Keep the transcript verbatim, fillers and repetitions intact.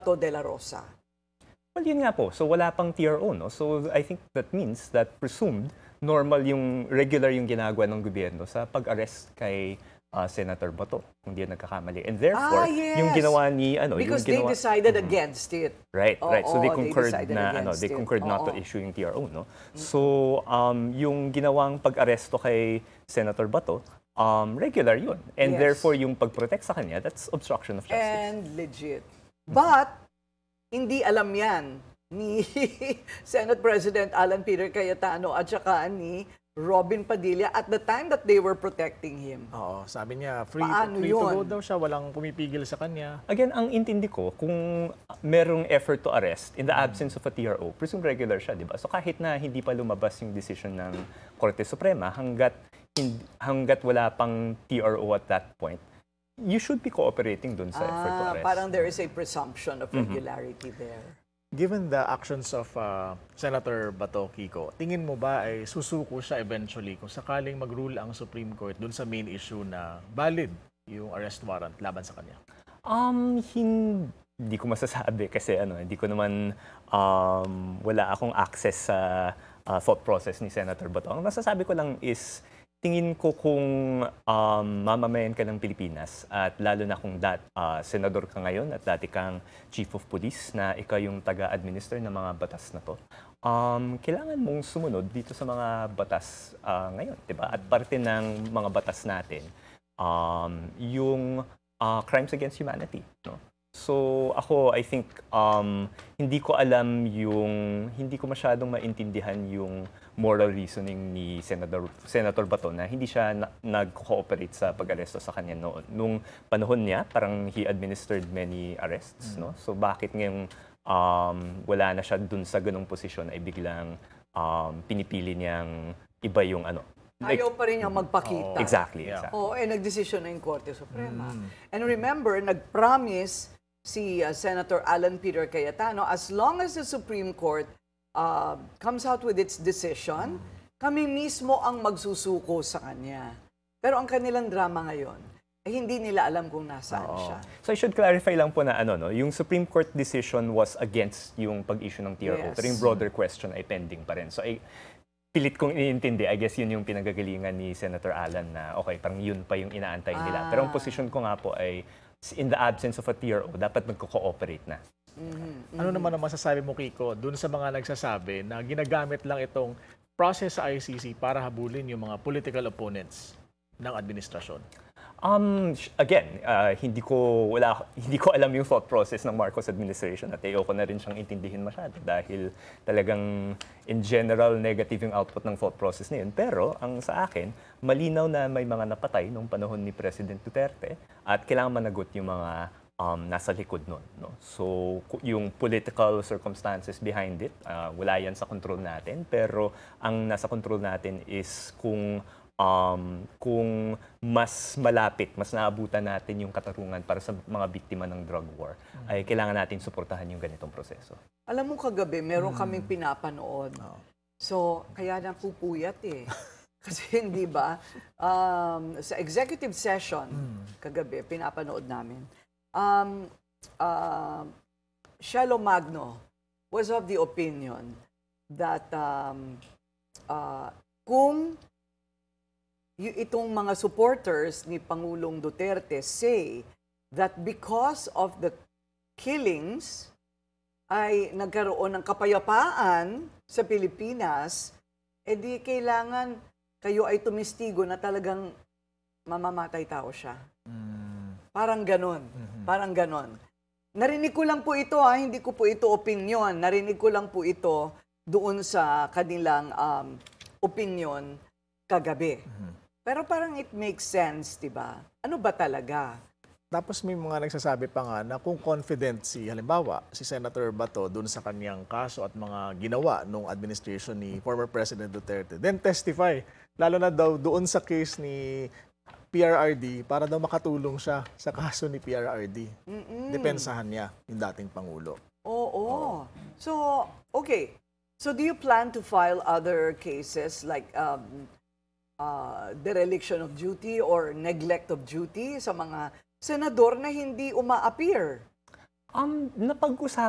Bato de la Rosa? Well, yun nga po. So, wala pang T R O, no? So, I think that means that presumed normal yung, regular yung ginagawa ng gobyerno sa pag-arrest kay uh, Senator Bato, kung di nagkakamali. And therefore, Ah, yes. yung ginawa ni, ano, Because yung ginawa, they decided mm-hmm. against it. Right, right. So, Oo, they concurred they na, ano, they it. concurred not Oo. to issue yung T R O, no? So, um, yung ginawang pag-aresto kay Senator Bato, um, regular yun. And Yes. therefore, yung pag-protect sa kanya, that's obstruction of justice. And legit. But, hindi alam yan ni Senate President Alan Peter Cayetano at saka ni Robin Padilla at the time that they were protecting him. Oo, sabi niya, free, Paano free to yun? go daw siya, walang pumipigil sa kanya. Again, ang intindi ko, kung merong effort to arrest in the absence of a T R O, presume regular siya, di ba? So kahit na hindi pa lumabas yung decision ng Korte Suprema, hanggat, hindi, hanggat wala pang T R O at that point, you should be cooperating dun sa effort to Ah, arrest. parang there is a presumption of regularity mm-hmm. there. Given the actions of uh, Senator Bato, Kiko, tingin mo ba ay susuko siya eventually kung sakaling mag-rule ang Supreme Court dun sa main issue na valid yung arrest warrant laban sa kanya? Um, hindi ko masasabi kasi ano, hindi ko naman um, wala akong access sa uh, thought process ni Senator Bato. Ang masasabi ko lang is tingin ko kung um, mamamayan ka ng Pilipinas at lalo na kung dat, uh, senador ka ngayon at dati kang chief of police na ikaw yung taga-administer ng mga batas na to, um, kailangan mong sumunod dito sa mga batas uh, ngayon, diba? At parte ng mga batas natin, um, yung uh, crimes against humanity, no? So ako, I think, um, hindi ko alam yung, hindi ko masyadong maintindihan yung moral reasoning ni Senator, Senator Bato na hindi siya na, nag-cooperate sa pag-aresto sa kanya noon. Nung panahon niya, parang he administered many arrests, mm. no? So bakit ngayong um, wala na siya dun sa ganung posisyon ay biglang um, pinipili niyang iba yung ano, Ayaw pa rin niya magpakita. Oh, exactly. Yeah. exactly. Oo, eh, nagdesisyon na yung Korte Suprema. Mm. And remember, nag-promise si uh, Senator Alan Peter Cayetano, as long as the Supreme Court uh, comes out with its decision, mm. kami mismo ang magsusuko sa kanya. Pero ang kanilang drama ngayon, eh, hindi nila alam kung nasaan Oo. siya. So I should clarify lang po na ano, no, yung Supreme Court decision was against yung pag-issue ng T R O, Yes. pero yung broader question ay pending pa rin. So I, pilit kong iniintindi, I guess yun yung pinagagalingan ni Senator Alan na okay, parang yun pa yung inaantay nila. Ah. Pero ang position ko nga po ay in the absence of a T R O, dapat magko-cooperate na. Mm-hmm. Ano naman ang masasabi mo, Kiko, dun sa mga nagsasabi na ginagamit lang itong process sa I C C para habulin yung mga political opponents ng administrasyon? Um, again, uh, hindi ko wala hindi ko alam yung thought process ng Marcos administration at ayoko na rin siyang intindihin masyado dahil talagang in general negative yung output ng thought process na yun. Pero ang sa akin, malinaw na may mga napatay nung panahon ni President Duterte at kailangan managot yung mga um, nasa likod nun. No? So yung political circumstances behind it, uh, wala yan sa control natin. Pero ang nasa control natin is kung Um, kung mas malapit, mas naabutan natin yung katarungan para sa mga biktima ng drug war, mm-hmm. ay kailangan natin suportahan yung ganitong proseso. Alam mo kagabi, meron mm. kaming pinapanood. Oh. So, kaya napupuyat eh. Kasi hindi ba, um, sa executive session, mm. kagabi, pinapanood namin, um, uh, Shelo Magno was of the opinion that um, uh, kung y- itong mga supporters ni Pangulong Duterte say that because of the killings ay nagkaroon ng kapayapaan sa Pilipinas, edi kailangan kayo ay tumistigo na talagang mamamatay tao siya. Mm. Parang ganon. Mm-hmm. Parang ganon. Narinig ko lang po ito, ha? Hindi ko po ito opinion. Narinig ko lang po ito doon sa kanilang um, opinion kagabi. Mm-hmm. Pero parang it makes sense, di ba? Ano ba talaga? Tapos may mga nagsasabi pa nga na kung confident si, halimbawa, si Senator Bato dun sa kanyang kaso at mga ginawa nung administration ni former President Duterte, then testify. Lalo na daw doon sa case ni P R R D para daw makatulong siya sa kaso ni P R R D. Mm-mm. Depensahan niya yung dating Pangulo. Oo. Oh. So, okay. So do you plan to file other cases like um, uh, dereliction of duty or neglect of duty sa mga senador na hindi uma-appear? Um, napag-usapan